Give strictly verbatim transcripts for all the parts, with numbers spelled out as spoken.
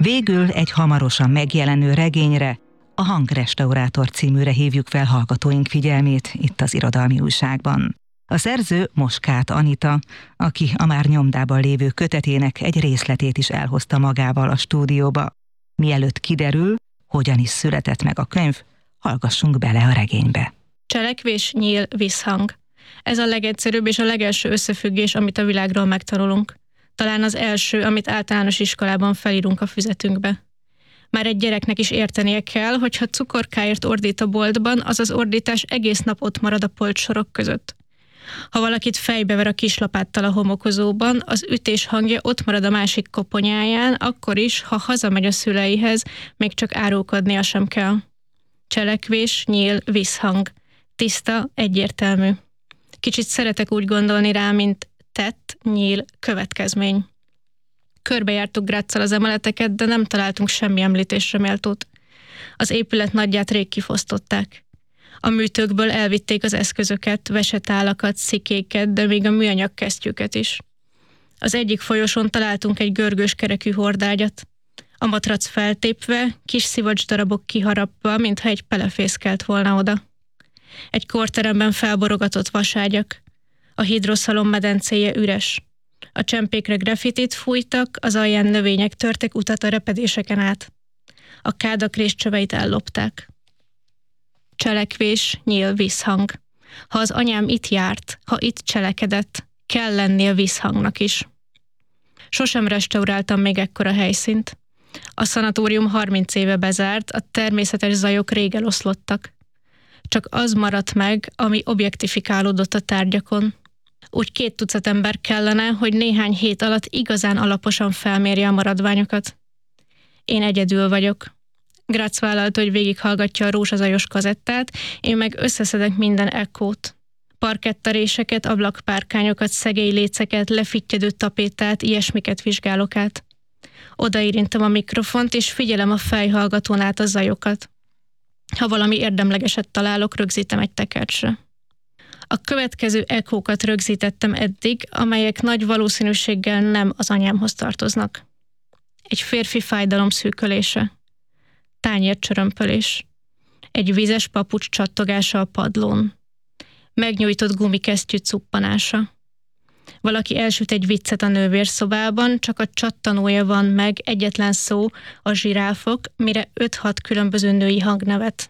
Végül egy hamarosan megjelenő regényre, a Hangrestaurátor címűre hívjuk fel hallgatóink figyelmét itt az Irodalmi Újságban. A szerző Moskát Anita, aki a már nyomdában lévő kötetének egy részletét is elhozta magával a stúdióba. Mielőtt kiderül, hogyan is született meg a könyv, hallgassunk bele a regénybe. Cselekvés, nyíl, visszhang. Ez a legegyszerűbb és a legelső összefüggés, amit a világról megtanulunk. Talán az első, amit általános iskolában felírunk a füzetünkbe. Már egy gyereknek is értenie kell, hogy ha cukorkáért ordít a boltban, az az ordítás egész nap ott marad a polcsorok között. Ha valakit fejbever a kislapáttal a homokozóban, az ütés hangja ott marad a másik koponyáján, akkor is, ha hazamegy a szüleihez, még csak árulkodnia sem kell. Cselekvés, nyíl, visszhang. Tiszta, egyértelmű. Kicsit szeretek úgy gondolni rá, mint tett, nyíl, következmény. Körbejártuk Gráccal az emeleteket, de nem találtunk semmi említésre méltót. Az épület nagyját rég kifosztották. A műtőkből elvitték az eszközöket, vesetálakat, szikéket, de még a műanyag kesztyűket is. Az egyik folyosón találtunk egy görgős kerekű hordágyat. A matrac feltépve, kis szivacs darabok kiharapva, mintha egy pele fészkelt volna oda. Egy korteremben felborogatott vaságyak. A hidroszalon medencéje üres. A csempékre graffitit fújtak, az alján növények törtek utat a repedéseken át. A kádak réscsöveit ellopták. Cselekvés, nyíl, visszhang. Ha az anyám itt járt, ha itt cselekedett, kell lennie visszhangnak is. Sosem restauráltam még ekkora helyszínt. A szanatórium harminc éve bezárt, a természetes zajok rég eloszlottak. Csak az maradt meg, ami objektifikálódott a tárgyakon. Úgy két tucat ember kellene, hogy néhány hét alatt igazán alaposan felmérje a maradványokat. Én egyedül vagyok. Grác vállalta, hogy végighallgatja a rózsazajos kazettát, én meg összeszedek minden ekkót. Parkettaréseket, ablakpárkányokat, szegély léceket, lefittyedő tapétát, ilyesmiket vizsgálok át. Odaérintem a mikrofont, és figyelem a fejhallgatón át a zajokat. Ha valami érdemlegeset találok, rögzítem egy tekercsre. A következő ekkókat rögzítettem eddig, amelyek nagy valószínűséggel nem az anyámhoz tartoznak. Egy férfi fájdalom szűkölése. Tányércsörömpölés. Egy vízes papucs csattogása a padlón. Megnyújtott gumikesztyű cuppanása. Valaki elsüt egy viccet a nővérszobában, csak a csattanója van meg, egyetlen szó, a zsiráfok, mire öt-hat különböző női hangnevet.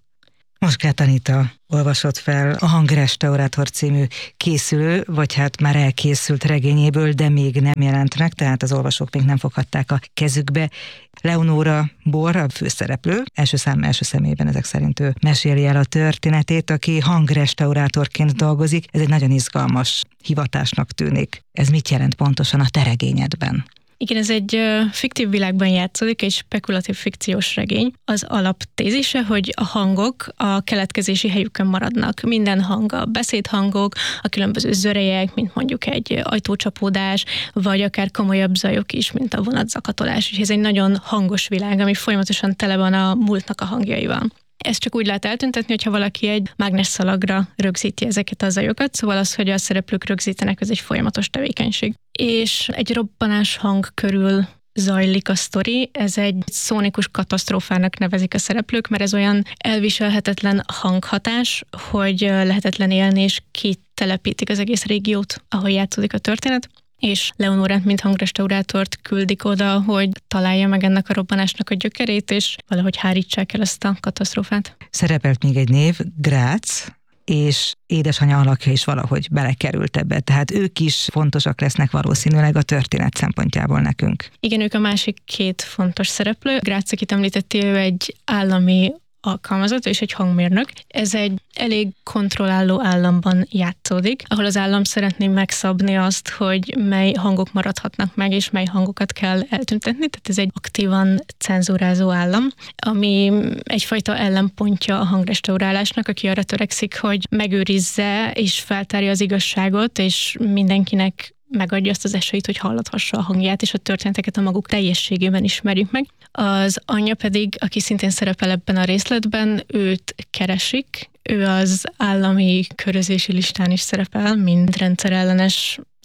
Moskát Anita olvasott fel a Hangrestaurátor című készülő, vagy hát már elkészült regényéből, de még nem jelent meg, tehát az olvasók még nem foghatták a kezükbe. Leonóra Bor, a főszereplő, első szám első személyben ezek szerint ő meséli el a történetét, aki hangrestaurátorként dolgozik. Ez egy nagyon izgalmas hivatásnak tűnik. Ez mit jelent pontosan a te regényedben? Igen, ez egy uh, fiktív világban játszódik, egy spekulatív fikciós regény. Az alaptézise, hogy a hangok a keletkezési helyükön maradnak. Minden hang, a beszédhangok, a különböző zörejek, mint mondjuk egy ajtócsapódás, vagy akár komolyabb zajok is, mint a vonatzakatolás. És ez egy nagyon hangos világ, ami folyamatosan tele van a múltnak a hangjaival. Ezt csak úgy lehet eltüntetni, hogyha valaki egy mágnesszalagra rögzíti ezeket a zajokat, szóval az, hogy a szereplők rögzítenek, ez egy folyamatos tevékenység. És egy robbanás hang körül zajlik a sztori, ez egy szónikus katasztrófának nevezik a szereplők, mert ez olyan elviselhetetlen hanghatás, hogy lehetetlen élni, és kitelepítik az egész régiót, ahol játszódik a történet. És Leonórát, mint hangrestaurátort küldik oda, hogy találja meg ennek a robbanásnak a gyökerét, és valahogy hárítsák el ezt a katasztrófát. Szerepelt még egy név, Grác, és édesanyja alakja is valahogy belekerült ebbe, tehát ők is fontosak lesznek valószínűleg a történet szempontjából nekünk. Igen, ők a másik két fontos szereplő. Grác, akit említettél, ő egy állami alkalmazott, és egy hangmérnök. Ez egy elég kontrolláló államban játszódik, ahol az állam szeretné megszabni azt, hogy mely hangok maradhatnak meg, és mely hangokat kell eltüntetni. Tehát ez egy aktívan cenzúrázó állam, ami egyfajta ellenpontja a hangrestaurálásnak, aki arra törekszik, hogy megőrizze és feltárja az igazságot, és mindenkinek megadja azt az esélyt, hogy hallathassa a hangját, és a történeteket a maguk teljességében ismerjük meg. Az anyja pedig, aki szintén szerepel ebben a részletben, őt keresik. Ő az állami körözési listán is szerepel, mint rendszerellenes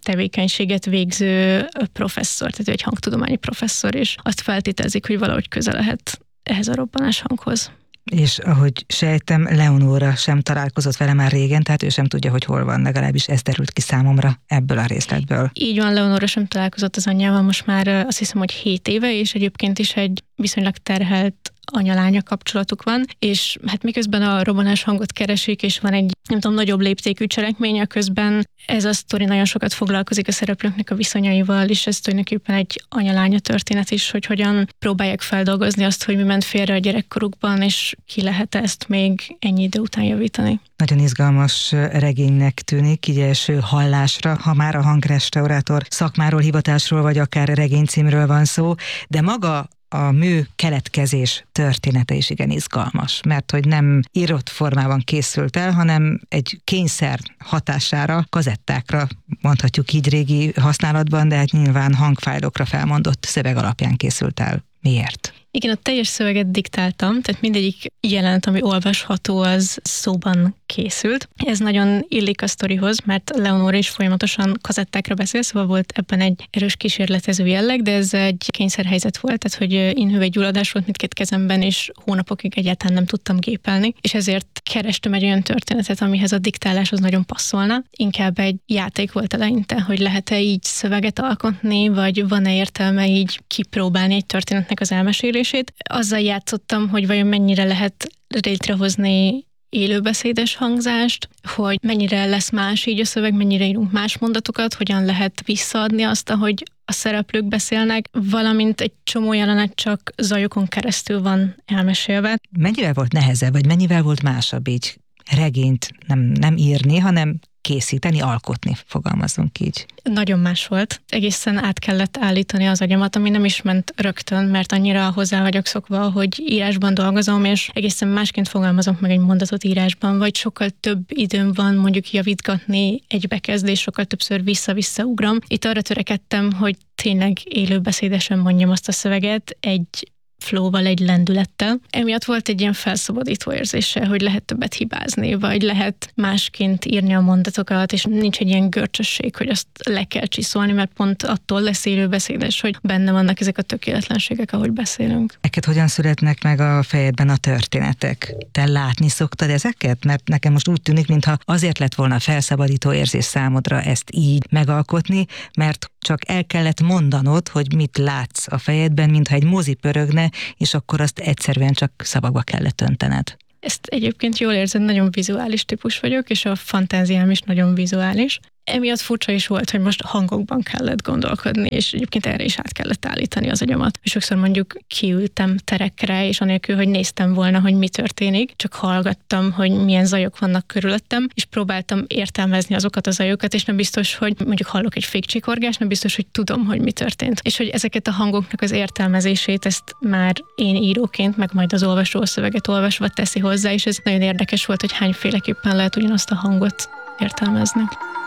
tevékenységet végző professzor, tehát egy hangtudományi professzor, és azt feltételezik, hogy valahogy köze lehet ehhez a robbanás hanghoz. És ahogy sejtem, Leonóra sem találkozott vele már régen, tehát ő sem tudja, hogy hol van, legalábbis ez derült ki számomra ebből a részletből. Így van, Leonóra sem találkozott az anyjával most már azt hiszem, hogy hét éve, és egyébként is egy viszonylag terhelt anya-lánya kapcsolatuk van, és hát miközben a robbanás hangot keresik, és van egy, nem tudom, nagyobb léptékű cselekmény, közben ez a sztori nagyon sokat foglalkozik a szereplőknek a viszonyaival, és ez tulajdonképpen egy anya-lánya történet is, hogy hogyan próbálják feldolgozni azt, hogy mi ment félre a gyerekkorukban, és ki lehet ezt még ennyi idő után javítani. Nagyon izgalmas regénynek tűnik, így első hallásra, ha már a hangrestaurátor szakmáról, hivatásról, vagy akár regénycímről van szó, de maga a mű keletkezés története is igen izgalmas, mert hogy nem írott formában készült el, hanem egy kényszer hatására, kazettákra, mondhatjuk így régi használatban, de hát nyilván hangfájlokra felmondott szöveg alapján készült el. Miért? Igen, a teljes szöveget diktáltam, tehát mindegyik jelenet, ami olvasható, az szóban készült. Ez nagyon illik a sztorihoz, mert Leonóra is folyamatosan kazettákra beszél, szóval volt ebben egy erős kísérletező jelleg, de ez egy kényszerhelyzet volt, tehát hogy inhüvelygyulladás volt mindkét kezemben, és hónapokig egyáltalán nem tudtam gépelni, és ezért kerestem egy olyan történetet, amihez a diktáláshoz nagyon passzolna. Inkább egy játék volt eleinte, hogy lehet-e így szöveget alkotni, vagy van-e értelme így kipróbálni egy történetnek az elmesélését. Azzal játszottam, hogy vajon mennyire lehet létrehozni élőbeszédes hangzást, hogy mennyire lesz más így a szöveg, mennyire írunk más mondatokat, hogyan lehet visszaadni azt, ahogy a szereplők beszélnek, valamint egy csomó jelenet csak zajokon keresztül van elmesélve. Mennyivel volt nehezebb, vagy mennyivel volt másabb így regényt nem, nem írni, hanem készíteni, alkotni, fogalmazunk így. Nagyon más volt. Egészen át kellett állítani az agyamat, ami nem is ment rögtön, mert annyira hozzá vagyok szokva, hogy írásban dolgozom, és egészen másként fogalmazok meg egy mondatot írásban, vagy sokkal több időm van mondjuk javítgatni egy bekezdés, sokkal többször vissza-vissza ugrom. Itt arra törekedtem, hogy tényleg élőbeszédesen mondjam azt a szöveget, egy flowval, egy lendülettel. Emiatt volt egy ilyen felszabadító érzése, hogy lehet többet hibázni, vagy lehet másként írni a mondatokat, és nincs egy ilyen görcsösség, hogy azt le kell csiszolni, mert pont attól lesz élőbeszédes, hogy benne vannak ezek a tökéletlenségek, ahogy beszélünk. Neked hogyan születnek meg a fejedben a történetek? Te látni szoktad ezeket? Mert nekem most úgy tűnik, mintha azért lett volna felszabadító érzés számodra ezt így megalkotni, mert csak el kellett mondanod, hogy mit látsz a fejedben, mintha egy mozi pörögne, és akkor azt egyszerűen csak szavakba kellett öntened. Ezt egyébként jól érzed, nagyon vizuális típus vagyok, és a fantáziám is nagyon vizuális. Emiatt furcsa is volt, hogy most hangokban kellett gondolkodni, és egyébként erre is át kellett állítani az agyamat. Sokszor mondjuk kiültem terekre, és anélkül, hogy néztem volna, hogy mi történik, csak hallgattam, hogy milyen zajok vannak körülöttem, és próbáltam értelmezni azokat a zajokat, és nem biztos, hogy mondjuk hallok egy fékcsikorgást, nem biztos, hogy tudom, hogy mi történt. És hogy ezeket a hangoknak az értelmezését, ezt már én íróként, meg majd az olvasó szöveget olvasva teszi hozzá, és ez nagyon érdekes volt, hogy hányféleképpen lehet ugyanazt a hangot értelmezni.